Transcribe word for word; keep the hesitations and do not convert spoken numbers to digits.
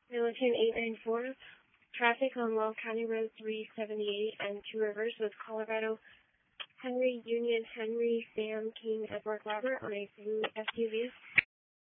Militant eight nine four, traffic on Weld County Road three seventy-eight and Two Rivers with Colorado Henry Union Henry Sam King Edward Robert on a blue S U V.